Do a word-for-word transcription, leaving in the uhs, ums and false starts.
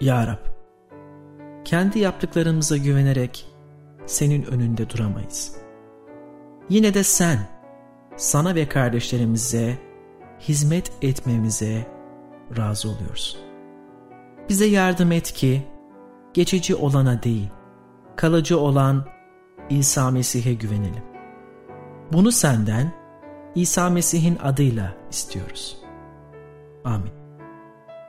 Ya Rab, kendi yaptıklarımıza güvenerek senin önünde duramayız. Yine de sen, sana ve kardeşlerimize hizmet etmemize razı oluyorsun. Bize yardım et ki, geçici olana değil, kalıcı olan İsa Mesih'e güvenelim. Bunu senden İsa Mesih'in adıyla istiyoruz. Amin.